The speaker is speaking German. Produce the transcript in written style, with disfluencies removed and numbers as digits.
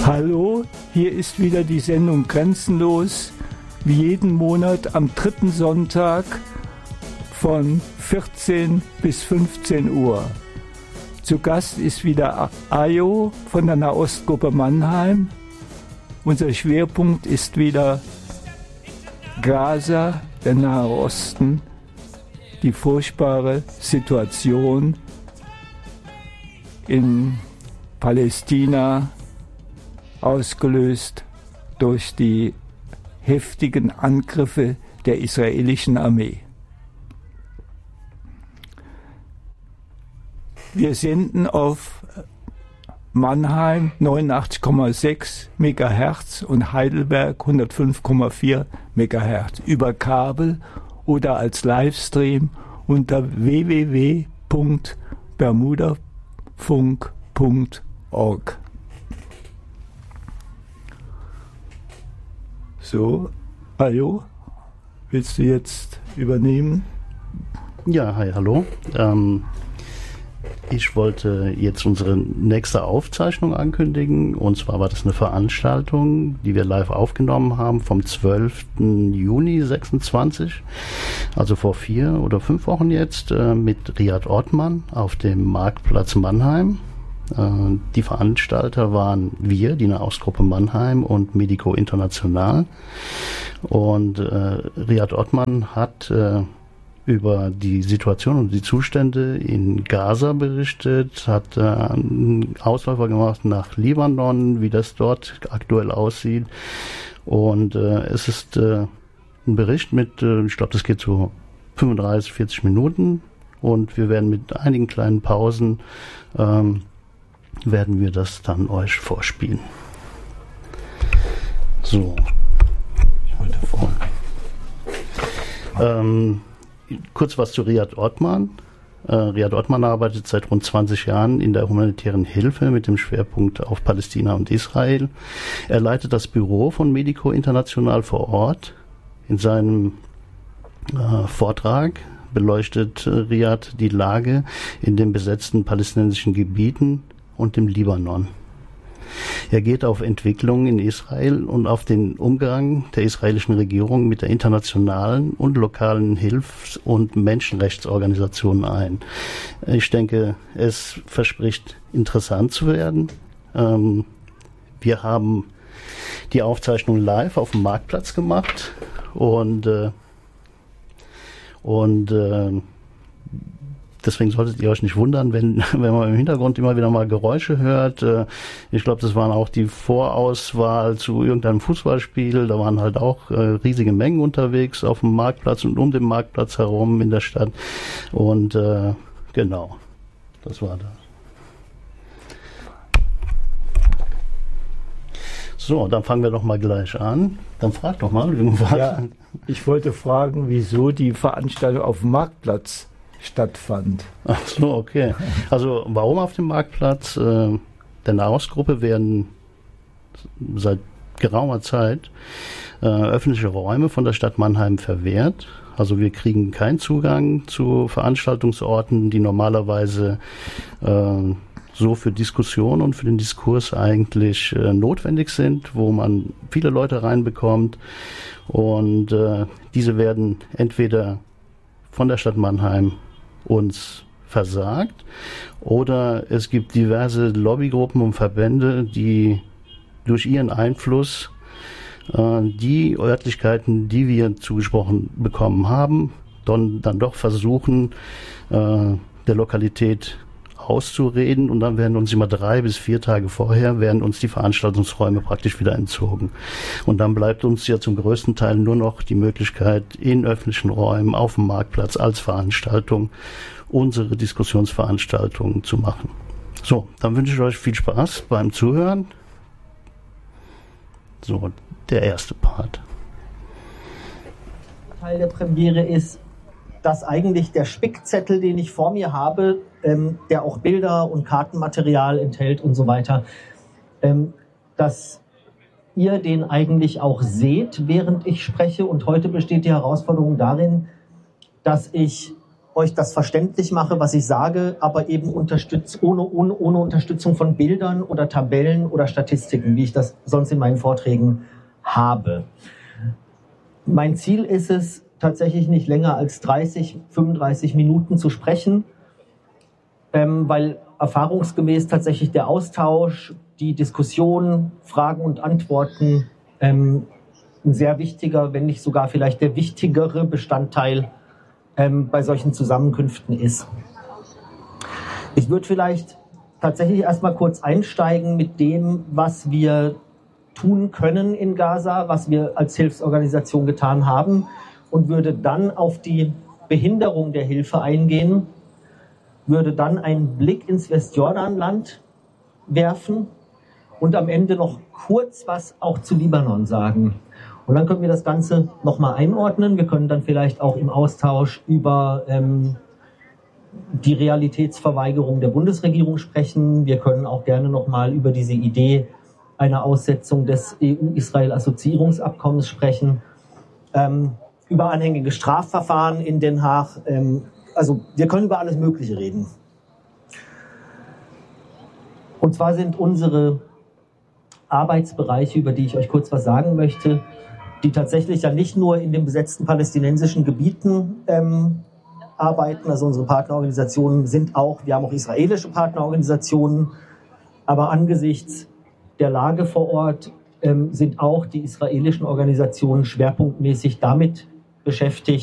Hallo, hier ist wieder die Sendung Grenzenlos, wie jeden Monat am 3. Sonntag von 14 bis 15 Uhr. Zu Gast ist wieder Ayo von der Nahostgruppe Mannheim. Unser Schwerpunkt ist wieder Gaza, der Nahe Osten, die furchtbare Situation in Palästina, ausgelöst durch die heftigen Angriffe der israelischen Armee. Wir senden auf Mannheim 89,6 MHz und Heidelberg 105,4 MHz über Kabel oder als Livestream unter www.bermudafunk.org. So, Ayo, willst du jetzt übernehmen? Ja, hi, hallo. Ich wollte jetzt unsere nächste Aufzeichnung ankündigen. Und zwar war das eine Veranstaltung, die wir live aufgenommen haben vom 12. Juni 26, also vor 4 oder 5 Wochen jetzt, mit Riad Ortmann auf dem Marktplatz Mannheim. Die Veranstalter waren wir, die Nahostgruppe Mannheim und Medico International. Und Riad Ortmann hat über die Situation und die Zustände in Gaza berichtet, hat einen Ausläufer gemacht nach Libanon, wie das dort aktuell aussieht. Und es ist ein Bericht mit, ich glaube, das geht so 35, 40 Minuten. Und wir werden mit einigen kleinen Pausen werden wir das dann euch vorspielen. So. Ich wollte vorgehen. Kurz was zu Riad Ortmann. Riad Ortmann arbeitet seit rund 20 Jahren in der humanitären Hilfe mit dem Schwerpunkt auf Palästina und Israel. Er leitet das Büro von Medico International vor Ort. In seinem Vortrag beleuchtet Riad die Lage in den besetzten palästinensischen Gebieten und im Libanon. Er geht auf Entwicklungen in Israel und auf den Umgang der israelischen Regierung mit der internationalen und lokalen Hilfs- und Menschenrechtsorganisationen ein. Ich denke, es verspricht interessant zu werden. Wir haben die Aufzeichnung live auf dem Marktplatz gemacht und deswegen solltet ihr euch nicht wundern, wenn man im Hintergrund immer wieder mal Geräusche hört. Ich glaube, das waren auch die Vorauswahl zu irgendeinem Fußballspiel. Da waren halt auch riesige Mengen unterwegs auf dem Marktplatz und um den Marktplatz herum in der Stadt. Und genau, das war das. So, dann fangen wir doch mal gleich an. Dann frag doch mal irgendwas. Ja, ich wollte fragen, wieso die Veranstaltung auf dem Marktplatz stattfand. Ach so, okay. Also warum auf dem Marktplatz? Der Nahostgruppe werden seit geraumer Zeit öffentliche Räume von der Stadt Mannheim verwehrt. Also wir kriegen keinen Zugang zu Veranstaltungsorten, die normalerweise so für Diskussion und für den Diskurs eigentlich notwendig sind, wo man viele Leute reinbekommt. Und diese werden entweder von der Stadt Mannheim uns versagt oder es gibt diverse Lobbygruppen und Verbände, die durch ihren Einfluss die Örtlichkeiten, die wir zugesprochen bekommen haben, dann doch versuchen, der Lokalität auszureden, und dann werden uns immer 3 bis 4 Tage vorher werden uns die Veranstaltungsräume praktisch wieder entzogen. Und dann bleibt uns ja zum größten Teil nur noch die Möglichkeit, in öffentlichen Räumen auf dem Marktplatz als Veranstaltung unsere Diskussionsveranstaltungen zu machen. So, dann wünsche ich euch viel Spaß beim Zuhören. So, der erste Part. Teil der Premiere ist, dass eigentlich der Spickzettel, den ich vor mir habe, der auch Bilder und Kartenmaterial enthält und so weiter, dass ihr den eigentlich auch seht, während ich spreche. Und heute besteht die Herausforderung darin, dass ich euch das verständlich mache, was ich sage, aber eben ohne Unterstützung von Bildern oder Tabellen oder Statistiken, wie ich das sonst in meinen Vorträgen habe. Mein Ziel ist es, tatsächlich nicht länger als 30, 35 Minuten zu sprechen, weil erfahrungsgemäß tatsächlich der Austausch, die Diskussion, Fragen und Antworten ein sehr wichtiger, wenn nicht sogar vielleicht der wichtigere Bestandteil bei solchen Zusammenkünften ist. Ich würde vielleicht tatsächlich erstmal kurz einsteigen mit dem, was wir tun können in Gaza, was wir als Hilfsorganisation getan haben, und würde dann auf die Behinderung der Hilfe eingehen, würde dann einen Blick ins Westjordanland werfen und am Ende noch kurz was auch zu Libanon sagen. Und dann können wir das Ganze nochmal einordnen. Wir können dann vielleicht auch im Austausch über die Realitätsverweigerung der Bundesregierung sprechen. Wir können auch gerne nochmal über diese Idee einer Aussetzung des EU-Israel-Assoziierungsabkommens sprechen. Über anhängige Strafverfahren in Den Haag. Also wir können über alles Mögliche reden. Und zwar sind unsere Arbeitsbereiche, über die ich euch kurz was sagen möchte, die tatsächlich ja nicht nur in den besetzten palästinensischen Gebieten arbeiten. Also unsere Partnerorganisationen sind auch, wir haben auch israelische Partnerorganisationen, aber angesichts der Lage vor Ort sind auch die israelischen Organisationen schwerpunktmäßig damit beschäftigt,